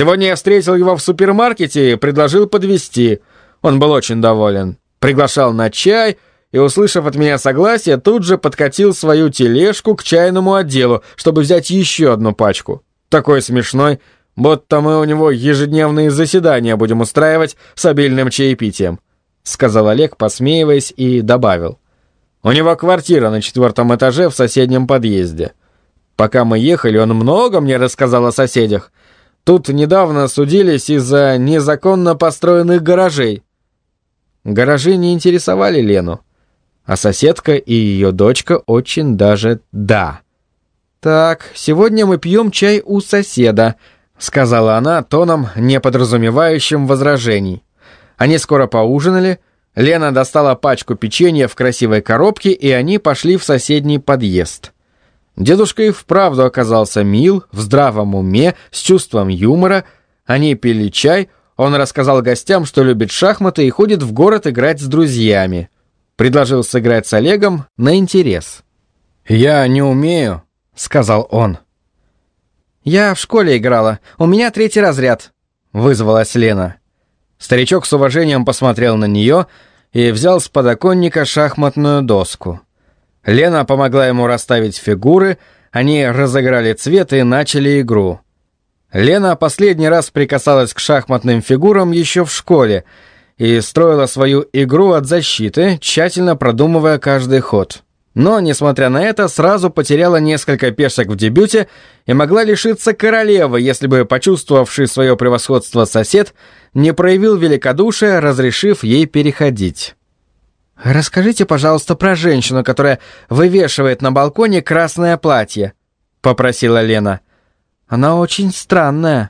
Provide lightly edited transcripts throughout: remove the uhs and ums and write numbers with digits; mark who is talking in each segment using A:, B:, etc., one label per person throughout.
A: Сегодня я встретил его в супермаркете и предложил подвезти. Он был очень доволен. Приглашал на чай и, услышав от меня согласие, тут же подкатил свою тележку к чайному отделу, чтобы взять еще одну пачку. Такой смешной, будто мы у него ежедневные заседания будем устраивать с обильным чаепитием», — сказал Олег, посмеиваясь, и добавил. «У него квартира на 4-м этаже в соседнем подъезде. Пока мы ехали, он много мне рассказал о соседях. Тут недавно судились из-за незаконно построенных гаражей». Гаражи не интересовали Лену, а соседка и ее дочка очень даже да. «Так, сегодня мы пьем чай у соседа», — сказала она тоном, не подразумевающим возражений. Они скоро поужинали, Лена достала пачку печенья в красивой коробке, и они пошли в соседний подъезд. Дедушка и вправду оказался мил, в здравом уме, с чувством юмора. Они пили чай, он рассказал гостям, что любит шахматы и ходит в город играть с друзьями. Предложил сыграть с Олегом на интерес. «Я не умею», — сказал он. «Я в школе играла, у меня 3-й разряд», — вызвалась Лена. Старичок с уважением посмотрел на нее и взял с подоконника шахматную доску. Лена помогла ему расставить фигуры, они разыграли цвет и начали игру. Лена последний раз прикасалась к шахматным фигурам еще в школе и строила свою игру от защиты, тщательно продумывая каждый ход. Но, несмотря на это, сразу потеряла несколько пешек в дебюте и могла лишиться королевы, если бы почувствовавший свое превосходство сосед не проявил великодушия, разрешив ей переходить. «Расскажите, пожалуйста, про женщину, которая вывешивает на балконе красное платье», — попросила Лена. «Она очень странная».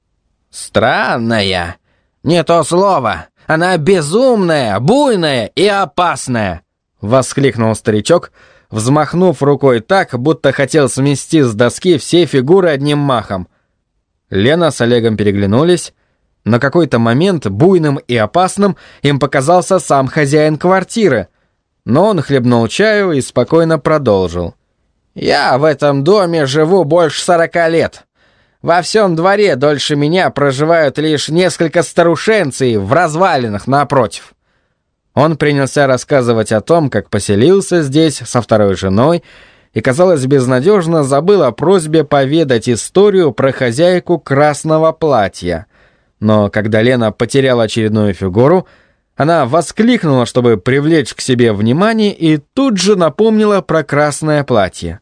B: «Странная? Не то слово. Она безумная, буйная и опасная», — воскликнул старичок, взмахнув рукой так, будто хотел смести с доски все фигуры одним махом. Лена с Олегом переглянулись. На какой-то момент буйным и опасным им показался сам хозяин квартиры, но он хлебнул чаю и спокойно продолжил. «Я в этом доме живу больше 40 лет. Во всем дворе дольше меня проживают лишь несколько старушенций в развалинах напротив». Он принялся рассказывать о том, как поселился здесь со 2-й женой и, казалось, безнадежно забыл о просьбе поведать историю про хозяйку красного платья. Но когда Лена потеряла очередную фигуру, она воскликнула, чтобы привлечь к себе внимание, и тут же напомнила про красное платье.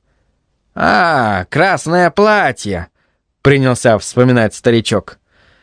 B: «А, красное платье», — принялся вспоминать старичок.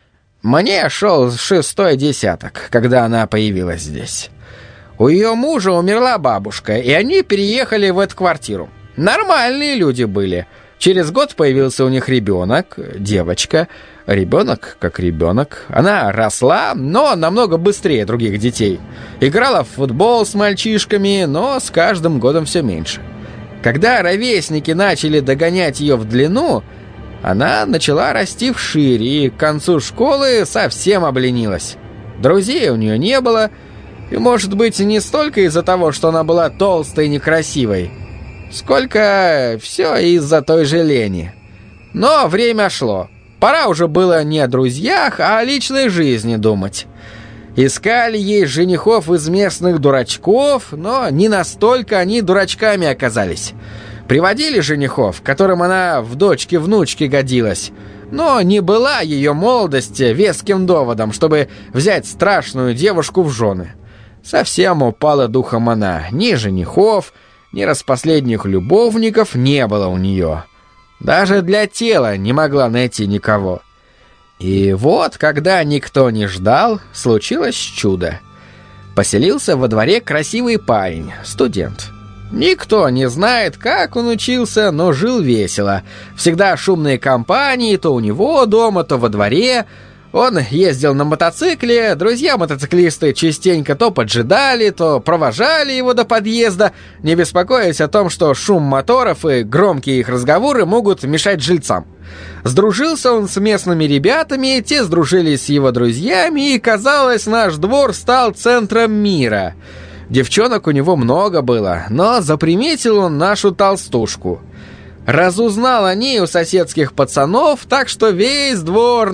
B: «Мне шел 6-й десяток, когда она появилась здесь. У ее мужа умерла бабушка, и они переехали в эту квартиру. Нормальные люди были. Через год появился у них ребенок, девочка. Ребенок как ребенок. Она росла, но намного быстрее других детей. Играла в футбол с мальчишками, но с каждым годом все меньше. Когда ровесники начали догонять ее в длину, она начала расти вширь и к концу школы совсем обленилась. Друзей у нее не было, и, может быть, не столько из-за того, что она была толстой и некрасивой, сколько все из-за той же лени. Но время шло. Пора уже было не о друзьях, а о личной жизни думать. Искали ей женихов из местных дурачков, но не настолько они дурачками оказались. Приводили женихов, которым она в дочке-внучке годилась, но не была ее молодость веским доводом, чтобы взять страшную девушку в жены. Совсем упала духом она. Ни женихов, ни распоследних любовников не было у нее. Даже для тела не могла найти никого. И вот, когда никто не ждал, случилось чудо. Поселился во дворе красивый парень, студент. Никто не знает, как он учился, но жил весело. Всегда шумные компании, то у него дома, то во дворе. Он ездил на мотоцикле, друзья-мотоциклисты частенько то поджидали, то провожали его до подъезда, не беспокоясь о том, что шум моторов и громкие их разговоры могут мешать жильцам. Сдружился он с местными ребятами, те сдружились с его друзьями, и, казалось, наш двор стал центром мира. Девчонок у него много было, но заприметил он нашу толстушку. Разузнал о ней у соседских пацанов, так что весь двор